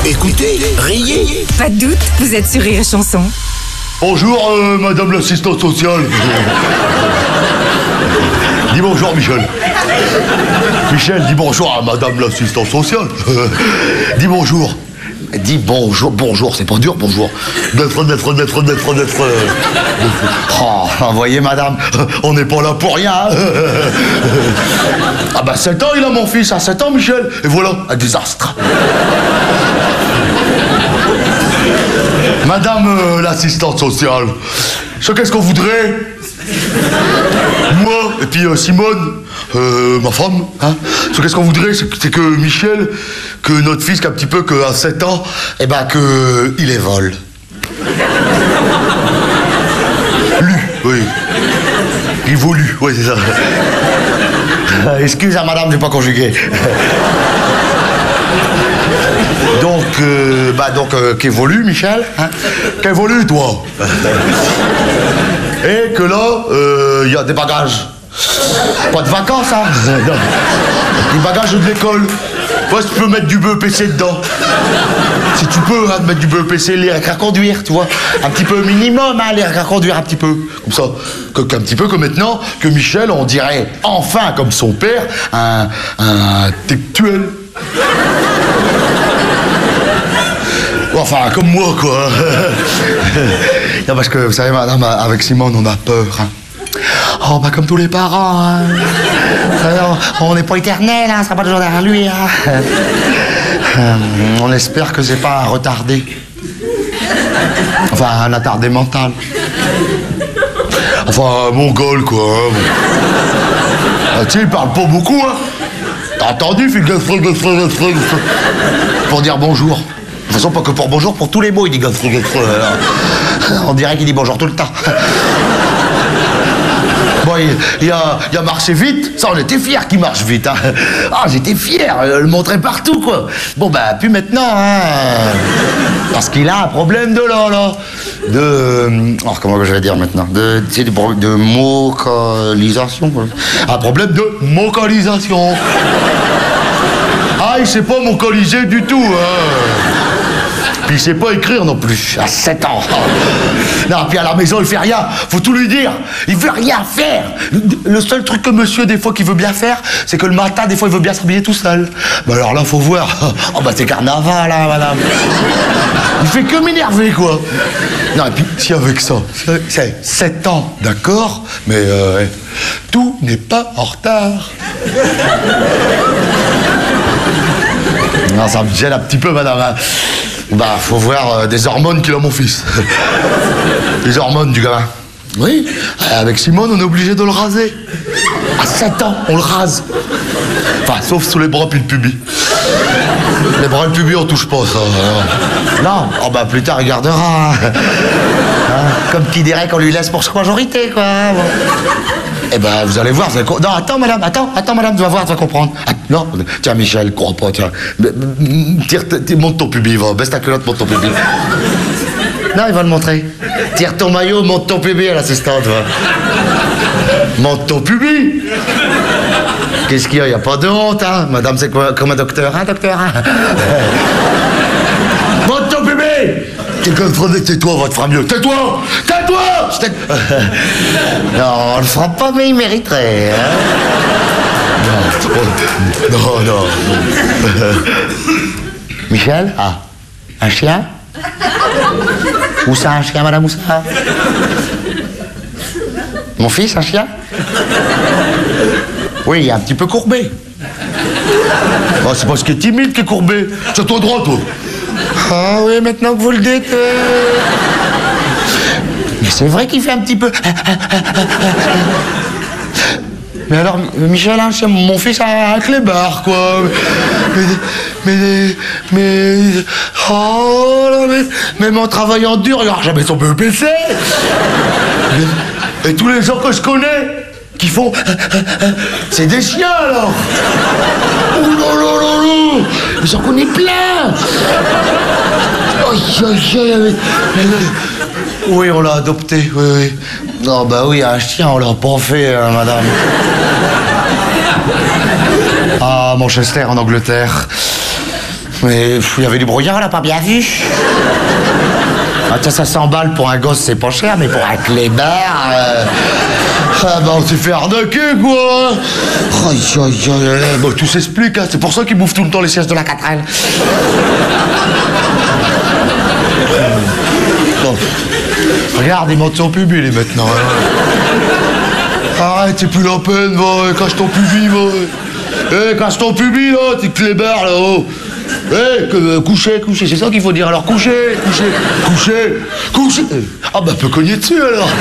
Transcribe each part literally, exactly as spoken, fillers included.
Écoutez, riez. Pas de doute, vous êtes sur Rire et Chanson. Bonjour, euh, madame l'assistante sociale. Dis bonjour, Michel. Michel, dis bonjour à madame l'assistante sociale. Dis bonjour. Dis bonjour, bonjour, c'est pas dur, bonjour. D'être, d'être, d'être, d'être, d'être. Oh, vous voyez, madame, on n'est pas là pour rien. Ah bah, sept ans, il a mon fils, à sept ans, Michel. Et voilà, un désastre. Madame euh, l'assistante sociale, je qu'est-ce qu'on voudrait? Moi, et puis euh, Simone, euh, ma femme, hein. Ce qu'est-ce qu'on voudrait, c'est que Michel, que notre fils, qu'un petit peu, qu'à sept ans, eh ben, que il évole. Lu, oui. Évolue, oui, c'est ça. Excuse à madame, j'ai pas conjugué. Donc, euh, bah donc, euh, qu'évolue, Michel, hein? Qu'évolue, toi. Et que là, il euh, y a des bagages. Pas de vacances, hein? Des bagages de l'école. Ouais, tu peux mettre du B E P C dedans. Si tu peux, hein, mettre du B E P C, les à conduire, tu vois. Un petit peu minimum, hein, les à conduire un petit peu. Comme ça. Que, qu'un petit peu que maintenant, que Michel, on dirait enfin, comme son père, un, un intellectuel. Enfin, comme moi, quoi. Non, parce que, vous savez, madame, avec Simone, on a peur, hein. Oh, bah, comme tous les parents, hein. On n'est pas éternel, hein, ça sera pas toujours derrière lui, hein. On espère que c'est pas un retardé. Enfin, un attardé mental. Enfin, un mongol, quoi. Hein. Ah, tu sais, il parle pas beaucoup, hein. T'as entendu, fil de frig, de frig, de frig, pour dire bonjour. De toute façon, pas que pour bonjour, pour tous les mots, il dit gaufre, gaufre. On dirait qu'il dit bonjour tout le temps. Bon, il, il, a, il a marché vite, ça, on était fiers qu'il marche vite. Hein. Ah, j'étais fier, le montrer partout, quoi. Bon, bah, puis maintenant, hein, parce qu'il a un problème de là, là. De... Oh, comment je vais dire maintenant? De, tu sais, de, de vocalisation, quoi. Un problème de vocalisation. Ah, il sait pas vocaliser du tout, hein. Puis il sait pas écrire non plus, à sept ans. Non, puis à la maison, il fait rien. Faut tout lui dire. Il veut rien faire. Le seul truc que monsieur, des fois, qu'il veut bien faire, c'est que le matin, des fois, il veut bien s'habiller tout seul. Bah alors là, faut voir. Oh bah c'est carnaval, là, madame. Il fait que m'énerver, quoi. Non, et puis, si avec ça, c'est sept ans, d'accord, mais euh, tout n'est pas en retard. Non, ça me gêne un petit peu, madame. Hein. Bah, faut voir euh, des hormones qu'il a, mon fils. Les hormones du gamin. Oui, avec Simone, on est obligé de le raser. À sept ans, on le rase. Enfin, sauf sous les bras puis le pubis. Les bras et le pubis, on touche pas, ça. Alors. Non, oh bah, plus tard, il gardera. Hein. Hein, comme qui dirait qu'on lui laisse pour sa majorité, quoi. Bon. Eh ben, vous allez voir, vous allez... Non, attends, madame, attends, attends, madame, tu vas voir, tu vas comprendre. Ah, non, tiens, Michel, crois pas, tiens. Tire, monte ton pubis, va, baisse ta culotte, monte ton pubis. Non, il va le montrer. Tire ton maillot, monte ton pubis à l'assistante, va. Monte ton pubis. Qu'est-ce qu'il y a? Il n'y a pas de honte, hein. Madame, c'est quoi, comme un docteur, hein, docteur, hein. Monte ton pubis. Tais-toi, va te faire mieux. Tais-toi! Tais-toi! Non, on le fera pas, mais il mériterait. Hein? Non, non, non. Michel? Ah, un chien? Où ça, un chien, madame, où ça? Mon fils, un chien? Oui, il est un petit peu courbé. Oh, c'est parce qu'il est timide qu'il est courbé. C'est toi droit, toi. Ah oui, maintenant que vous le dites... Euh... Mais c'est vrai qu'il fait un petit peu... Mais alors, Michel, hein, mon fils a un clébard, quoi. Mais... Mais... Mais... Oh là, mais... Même en travaillant dur, il n'aura jamais son B E P C. Et tous les gens que je connais, qui font... C'est des chiens, alors. Oh là là là là. Mais j'en connais plein. Oui, on l'a adopté, oui, oui. Non, bah oui, un chien, on l'a pas fait, hein, madame. Ah, Manchester, en Angleterre. Mais il y avait du brouillard, on l'a pas bien vu. Ah tiens, ça cent balles pour un gosse, c'est pas cher, mais pour un clébard... Euh... Ah bah on s'est fait arnaquer, quoi. Aïe, aïe, aïe, bon, tout s'explique, hein. C'est pour ça qu'ils bouffent tout le temps les sièges de la quatrelle. Bon. Regarde, il monte son pubis, les maintenant. Hein. Arrête, c'est plus la peine, va, cache ton pubis, va. Eh, cache ton pubis, là, t'es clébard, là-haut. Eh, que, coucher, coucher, c'est ça qu'il faut dire. Alors, coucher, coucher, coucher, coucher. Ah bah, peut cogner dessus, alors.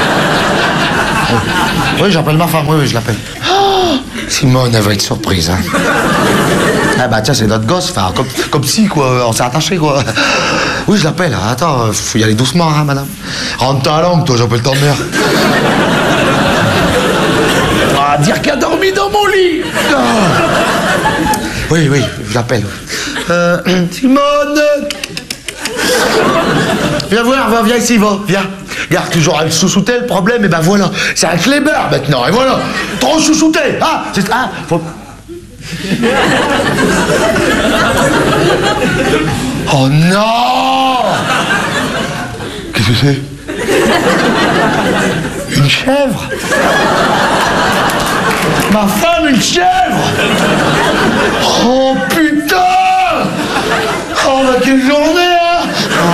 Oui, j'appelle ma femme, oui, oui, je l'appelle. Oh, Simone, elle va être surprise, hein. Ah bah tiens, c'est notre gosse, enfin, comme, comme si, quoi, on s'est attaché, quoi. Oui, je l'appelle, attends, faut y aller doucement, hein, madame. Rentre ta langue, toi, j'appelle ta mère. Ah, dire qu'elle a dormi dans mon lit. Ah. Oui, oui, je l'appelle. Euh, Simone. Viens voir, va, viens ici, va, viens. Regarde, toujours elle chouchoutait le problème, et ben voilà, c'est un clébard maintenant, et voilà, trop chouchouté, ah, c'est ah, faut... Oh non! Qu'est-ce que c'est? Une chèvre? Ma femme, une chèvre? Oh putain! Oh bah quelle journée, hein!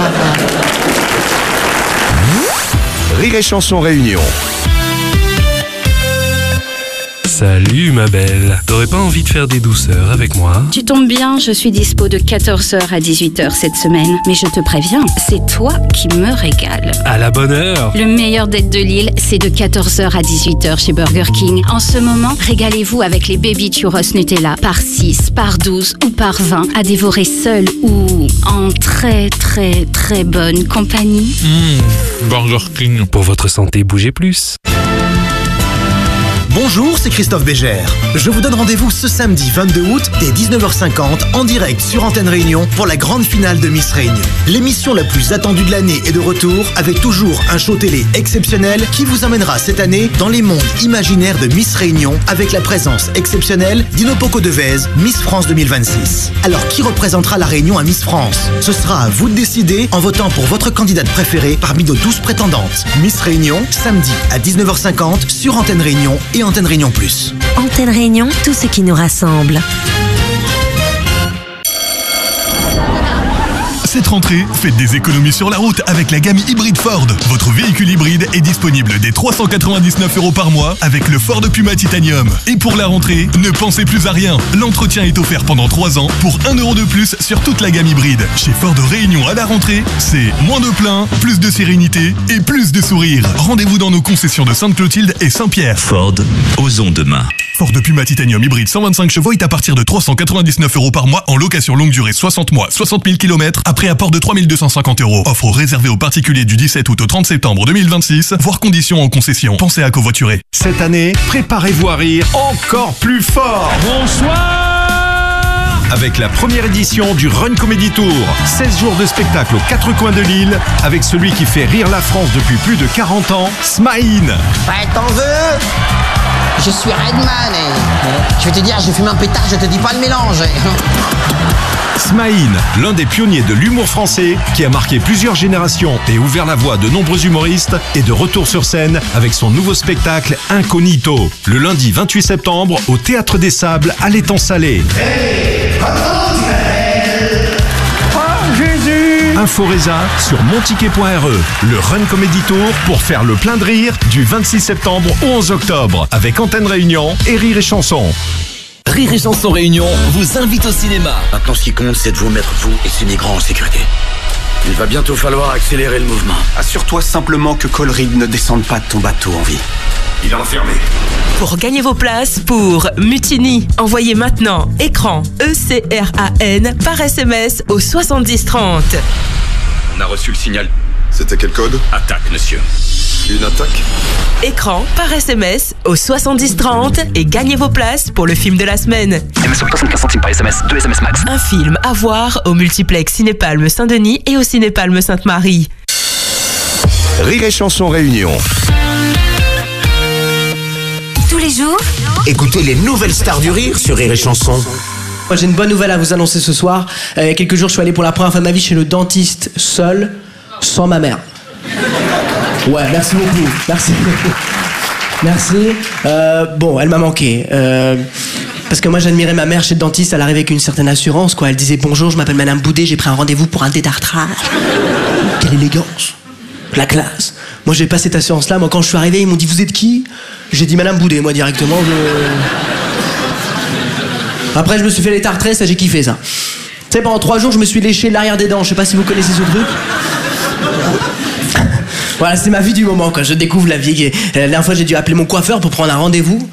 Rire et Chanson Réunion. Salut ma belle, t'aurais pas envie de faire des douceurs avec moi? Tu tombes bien, je suis dispo de quatorze heures à dix-huit heures cette semaine. Mais je te préviens, c'est toi qui me régales. À la bonne heure. Le meilleur date de Lille, c'est de quatorze heures à dix-huit heures chez Burger King. En ce moment, régalez-vous avec les Baby Churros Nutella par six, par douze ou par vingt à dévorer seul ou en très très très bonne compagnie. Mmh, Burger King. Pour votre santé, bougez plus. Bonjour, c'est Christophe Bégère. Je vous donne rendez-vous ce samedi vingt-deux août dès dix-neuf heures cinquante en direct sur Antenne Réunion pour la grande finale de Miss Réunion. L'émission la plus attendue de l'année est de retour avec toujours un show télé exceptionnel qui vous emmènera cette année dans les mondes imaginaires de Miss Réunion avec la présence exceptionnelle d'Inopoko Devez, Miss France deux mille vingt-six. Alors qui représentera la Réunion à Miss France? Ce sera à vous de décider en votant pour votre candidate préférée parmi nos douze prétendantes. Miss Réunion, samedi à dix-neuf heures cinquante sur Antenne Réunion et Antenne Réunion Plus. Antenne Réunion, tout ce qui nous rassemble. Cette rentrée, faites des économies sur la route avec la gamme hybride Ford. Votre véhicule hybride est disponible dès trois cent quatre-vingt-dix-neuf euros par mois avec le Ford Puma Titanium. Et pour la rentrée, ne pensez plus à rien. L'entretien est offert pendant trois ans pour un euro de plus sur toute la gamme hybride. Chez Ford Réunion à la rentrée, c'est moins de plein, plus de sérénité et plus de sourire. Rendez-vous dans nos concessions de Sainte-Clotilde et Saint-Pierre. Ford, osons demain. Ford Puma Titanium hybride cent vingt-cinq chevaux est à partir de trois cent quatre-vingt-dix-neuf euros par mois en location longue durée soixante mois, soixante mille kilomètres, après apport de trois mille deux cent cinquante euros. Offre réservée aux particuliers du dix-sept août au trente septembre deux mille vingt-six, voire conditions en concession. Pensez à covoiturer. Cette année, préparez-vous à rire encore plus fort. Bonsoir! Avec la première édition du Run Comedy Tour. seize jours de spectacle aux quatre coins de l'île avec celui qui fait rire la France depuis plus de quarante ans, Smaïn. Ouais, t'en veux? Je suis Redman et je vais te dire, je fume un pétard, je te dis pas le mélange. Smaïn, l'un des pionniers de l'humour français qui a marqué plusieurs générations et ouvert la voie à de nombreux humoristes, est de retour sur scène avec son nouveau spectacle Incognito, le lundi vingt-huit septembre au Théâtre des Sables à l'Étang Salé. Inforesa sur monticket point r e. Le Run Comedy Tour pour faire le plein de rire du vingt-six septembre au onze octobre avec Antenne Réunion et Rire et Chanson. Rire et Chanson Réunion vous invite au cinéma. Maintenant, ce qui compte, c'est de vous mettre vous et ces migrants en sécurité. Il va bientôt falloir accélérer le mouvement. Assure-toi simplement que Coleridge ne descende pas de ton bateau en vie. Il est enfermé. Pour gagner vos places pour Mutiny, envoyez maintenant écran E C R A N par S M S au soixante-dix trente. On a reçu le signal. C'était quel code? Attaque, monsieur. Une attaque? Écran par S M S au soixante-dix trente et gagnez vos places pour le film de la semaine. M S soixante-quinze centimes par S M S, deux S M S max. Un film à voir au multiplex Cinépalme Saint-Denis et au Cinépalme Sainte-Marie. Rire et Chanson Réunion. Tous les jours, écoutez les nouvelles stars du rire sur Rire et Chanson. Moi j'ai une bonne nouvelle à vous annoncer ce soir. Euh, il y a quelques jours je suis allé pour la première fois de ma vie chez le dentiste seul, sans ma mère. Ouais, merci beaucoup, merci. Merci. Euh, bon, elle m'a manqué. Euh, parce que moi j'admirais ma mère chez le dentiste, elle arrivait avec une certaine assurance, quoi. Elle disait bonjour, je m'appelle Madame Boudet, j'ai pris un rendez-vous pour un détartrage. Quelle élégance, la classe. Moi j'ai pas cette assurance-là, moi quand je suis arrivé, ils m'ont dit vous êtes qui? J'ai dit Madame Boudet, moi directement. Je... Après, je me suis fait les tartrés, ça j'ai kiffé ça. Tu sais, pendant trois jours, je me suis léché l'arrière des dents. Je sais pas si vous connaissez ce truc. Voilà, c'est ma vie du moment, quoi. Je découvre la vie. La dernière fois, j'ai dû appeler mon coiffeur pour prendre un rendez-vous.